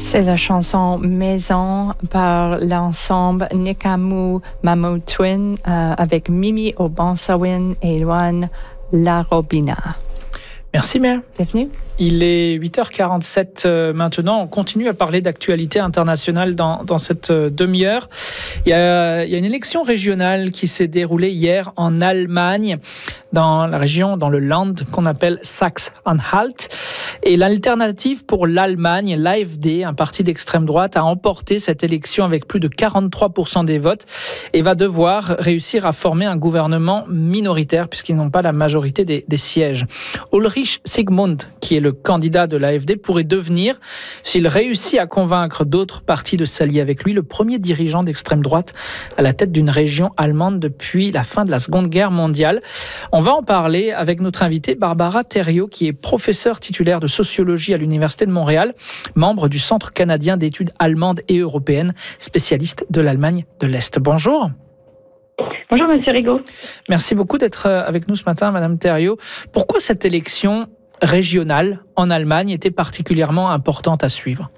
C'est la chanson Maison par l'ensemble Nikamu Mamu Twin avec Mimi Obansawin et Luan Larobina. Merci Mère. Bienvenue. Il est 8h47 maintenant. On continue à parler d'actualité internationale dans cette demi-heure. Il y a une élection régionale qui s'est déroulée hier en Allemagne, dans la région, dans le Land qu'on appelle Saxe-Anhalt. Et l'alternative pour l'Allemagne, l'AfD, un parti d'extrême droite, a emporté cette élection avec plus de 43% des votes et va devoir réussir à former un gouvernement minoritaire puisqu'ils n'ont pas la majorité des sièges. Ulrich Sigmund, qui est le candidat de l'AfD, pourrait devenir, s'il réussit à convaincre d'autres partis de s'allier avec lui, le premier dirigeant d'extrême droite à la tête d'une région allemande depuis la fin de la Seconde Guerre mondiale. On va en parler avec notre invitée Barbara Thériault, qui est professeure titulaire de sociologie à l'Université de Montréal, membre du Centre canadien d'études allemandes et européennes, spécialiste de l'Allemagne de l'Est. Bonjour. Bonjour, Monsieur Rigaud. Merci beaucoup d'être avec nous ce matin, Madame Thériault. Pourquoi cette élection régionale en Allemagne était particulièrement importante à suivre?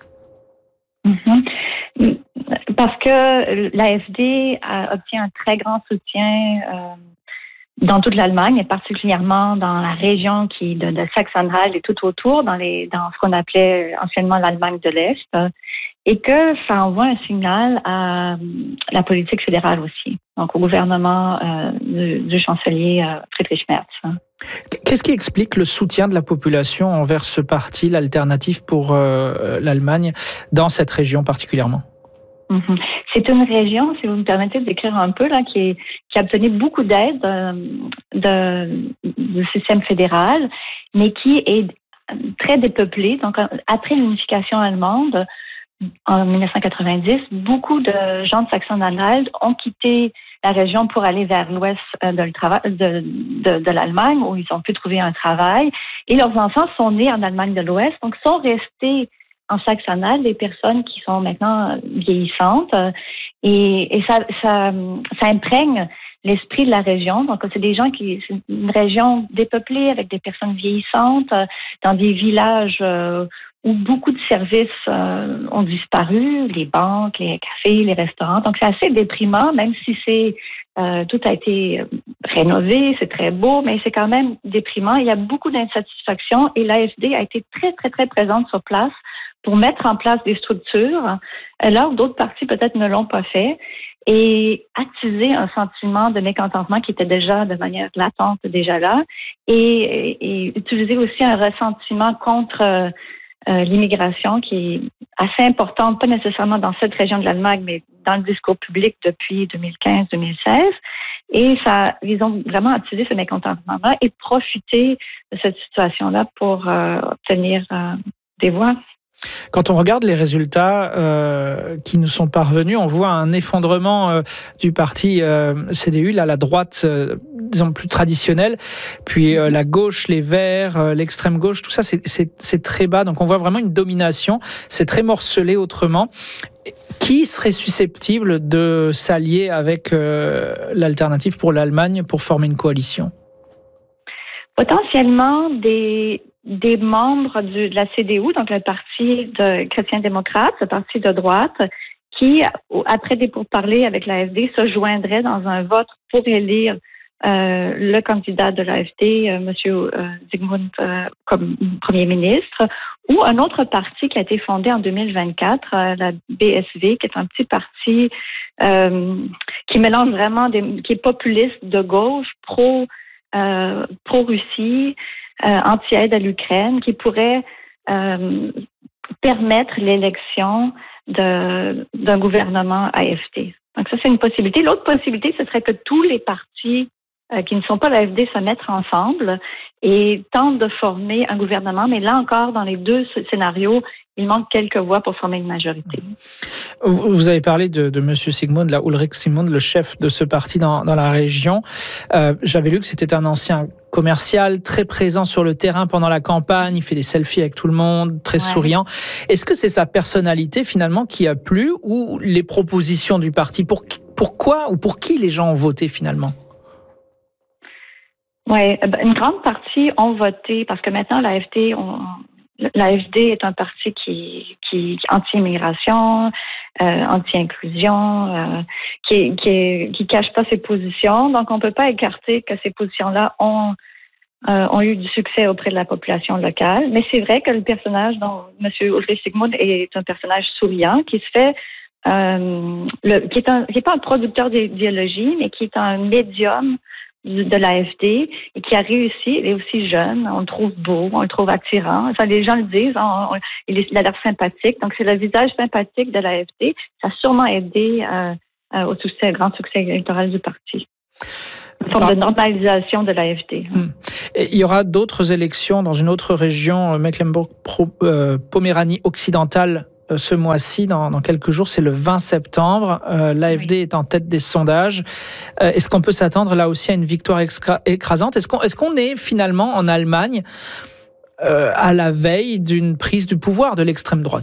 Parce que l'AfD obtient un très grand soutien dans toute l'Allemagne, et particulièrement dans la région qui de Saxe-Anhalt et tout autour, dans ce qu'on appelait anciennement l'Allemagne de l'Est, et que ça envoie un signal à la politique fédérale aussi, donc au gouvernement du chancelier Friedrich Merz. Qu'est-ce qui explique le soutien de la population envers ce parti, l'Alternative pour l'Allemagne, dans cette région particulièrement? C'est une région, si vous me permettez de décrire un peu, là, qui a obtenu beaucoup d'aide du système fédéral, mais qui est très dépeuplée. Donc, après l'unification allemande, en 1990, beaucoup de gens de Saxe-Anhalt ont quitté la région pour aller vers l'ouest de l'Allemagne, où ils ont pu trouver un travail. Et leurs enfants sont nés en Allemagne de l'Ouest, donc sont restés en Saxe-Anhalt, des personnes qui sont maintenant vieillissantes. Et ça imprègne l'esprit de la région. Donc, c'est une région dépeuplée avec des personnes vieillissantes, dans des villages où beaucoup de services ont disparu, les banques, les cafés, les restaurants. Donc, c'est assez déprimant, même si tout a été rénové, c'est très beau, mais c'est quand même déprimant. Il y a beaucoup d'insatisfaction et l'AfD a été très, très, très présente sur place pour mettre en place des structures, là où d'autres partis peut-être ne l'ont pas fait, et attiser un sentiment de mécontentement qui était déjà de manière latente déjà là, et utiliser aussi un ressentiment contre l'immigration qui est assez importante, pas nécessairement dans cette région de l'Allemagne, mais dans le discours public depuis 2015-2016. Et ils ont vraiment attisé ce mécontentement-là et profité de cette situation-là pour obtenir des voix. Quand on regarde les résultats qui nous sont parvenus, on voit un effondrement du parti CDU, là, la droite, disons, plus traditionnelle, puis la gauche, les Verts, l'extrême gauche, tout ça, c'est très bas. Donc on voit vraiment une domination, c'est très morcelé autrement. Qui serait susceptible de s'allier avec l'Alternative pour l'Allemagne pour former une coalition? Potentiellement des membres de la CDU, donc le parti de chrétiens-démocrates, le parti de droite, qui, après des pourparlers avec l'AfD, se joindraient dans un vote pour élire le candidat de l'AfD, M. Sigmund, comme Premier ministre, ou un autre parti qui a été fondé en 2024, la BSV, qui est un petit parti qui mélange vraiment, qui est populiste de gauche, pro-Russie, anti-aide à l'Ukraine, qui pourrait permettre l'élection d'un gouvernement AfD. Donc ça, c'est une possibilité. L'autre possibilité, ce serait que tous les partis qui ne sont pas l'AfD se mettent ensemble et tentent de former un gouvernement. Mais là encore, dans les deux scénarios, il manque quelques voix pour former une majorité. Vous avez parlé de M. Sigmund, là, Ulrich Sigmund, le chef de ce parti dans la région. J'avais lu que c'était un ancien commercial, très présent sur le terrain pendant la campagne. Il fait des selfies avec tout le monde, très souriant. Est-ce que c'est sa personnalité, finalement, qui a plu ou les propositions du parti? Pourquoi ou pour qui les gens ont voté, finalement? Oui, une grande partie ont voté parce que maintenant, l'AfD l'AFD est un parti qui est anti-immigration, anti-inclusion, qui cache pas ses positions. Donc, on peut pas écarter que ces positions-là ont eu du succès auprès de la population locale. Mais c'est vrai que le personnage dont M. Ulrich Sigmund est un personnage souriant qui se fait qui est pas un producteur d'idéologie, mais qui est un médium de l'AFD et qui a réussi. Il est aussi jeune, on le trouve beau, on le trouve attirant. Enfin, les gens le disent, il a l'air sympathique. Donc, c'est le visage sympathique de l'AFD. Ça a sûrement aidé au grand succès électoral du parti. Une forme de normalisation de l'AFD. Il y aura d'autres élections dans une autre région, Mecklembourg-Poméranie occidentale, ce mois-ci, dans quelques jours, c'est le 20 septembre. L'AFD est en tête des sondages. Est-ce qu'on peut s'attendre là aussi à une victoire écrasante ? Est-ce qu'on est finalement en Allemagne à la veille d'une prise du pouvoir de l'extrême droite ?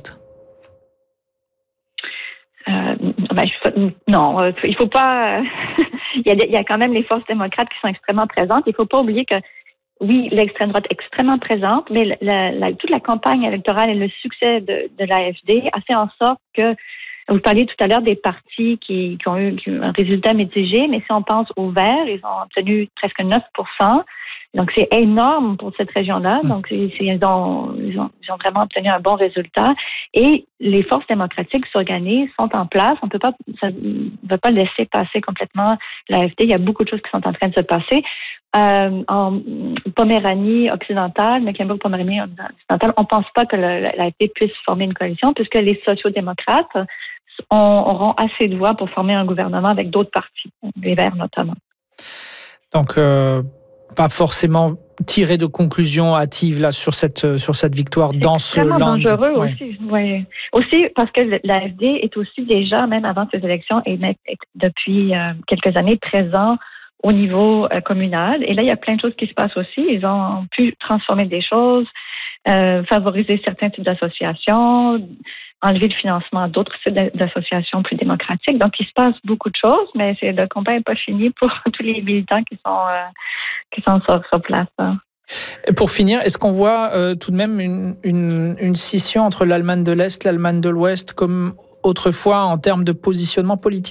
Non, il faut pas. Il y a quand même les forces démocrates qui sont extrêmement présentes. Il faut pas oublier que oui, l'extrême droite est extrêmement présente, mais toute la campagne électorale et le succès de l'AFD a fait en sorte que, vous parliez tout à l'heure des partis qui ont eu un résultat mitigé, mais si on pense aux Verts, ils ont obtenu presque 9%. Donc, c'est énorme pour cette région-là. Donc, ils ont vraiment obtenu un bon résultat. Et les forces démocratiques s'organisent, sont en place. On ne peut pas laisser passer complètement l'AFD. Il y a beaucoup de choses qui sont en train de se passer. En Poméranie occidentale, Mecklembourg-Poméranie occidentale, on ne pense pas que l'AFD puisse former une coalition puisque les sociaux-démocrates auront assez de voix pour former un gouvernement avec d'autres partis, les Verts notamment. Donc, pas forcément tirer de conclusions hâtives là sur cette victoire dans ce land. C'est extrêmement dangereux aussi. Oui. Aussi parce que l'AFD est aussi déjà, même avant ces élections, et depuis quelques années présent au niveau communal. Et là, il y a plein de choses qui se passent aussi. Ils ont pu transformer des choses, favoriser certains types d'associations, enlever le financement à d'autres types d'associations plus démocratiques. Donc, il se passe beaucoup de choses, mais le combat n'est pas fini pour tous les militants qui sont sur place. Et pour finir, est-ce qu'on voit tout de même une scission entre l'Allemagne de l'Est, l'Allemagne de l'Ouest, comme autrefois en termes de positionnement politique ?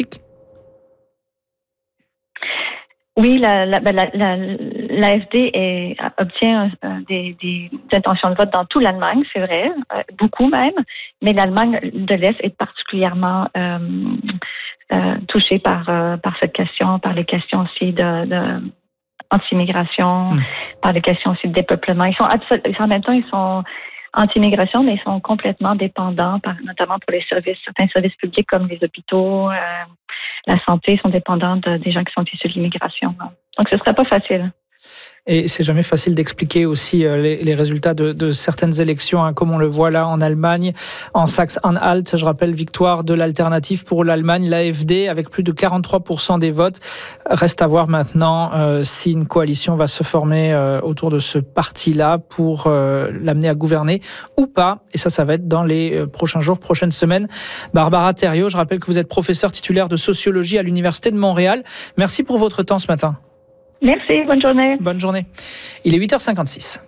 Oui, l'AFD obtient des intentions de vote dans toute l'Allemagne, c'est vrai, beaucoup même, mais l'Allemagne de l'Est est particulièrement touchée par cette question, par les questions aussi de anti-immigration, par les questions aussi de dépeuplement. En même temps, ils sont anti-immigration, mais ils sont complètement dépendants, notamment pour certains services publics comme les hôpitaux, la santé, sont dépendants des gens qui sont issus de l'immigration. Donc, ce ne serait pas facile. Et c'est jamais facile d'expliquer aussi les résultats de certaines élections, comme on le voit là en Allemagne, en Saxe-Anhalt. Je rappelle, victoire de l'alternative pour l'Allemagne, l'AFD, avec plus de 43% des votes. Reste à voir maintenant si une coalition va se former autour de ce parti-là pour l'amener à gouverner ou pas. Et ça va être dans les prochains jours, prochaines semaines. Barbara Thériault, je rappelle que vous êtes professeure titulaire de sociologie à l'Université de Montréal. Merci pour votre temps ce matin. Merci, bonne journée. Bonne journée. Il est 8h56.